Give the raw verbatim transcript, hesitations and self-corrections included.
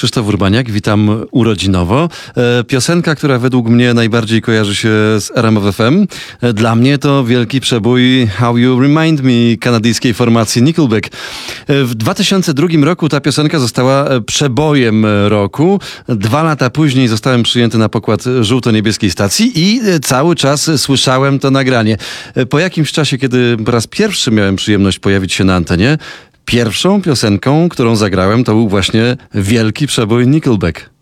Krzysztof Urbaniak, witam urodzinowo. Piosenka, która według mnie najbardziej kojarzy się z R M F F M. Dla mnie to wielki przebój How You Remind Me kanadyjskiej formacji Nickelback. W dwa tysiące drugim roku ta piosenka została przebojem roku. Dwa lata później zostałem przyjęty na pokład żółto-niebieskiej stacji i cały czas słyszałem to nagranie. Po jakimś czasie, kiedy po raz pierwszy miałem przyjemność pojawić się na antenie, pierwszą piosenką, którą zagrałem, to był właśnie wielki przebój Nickelback.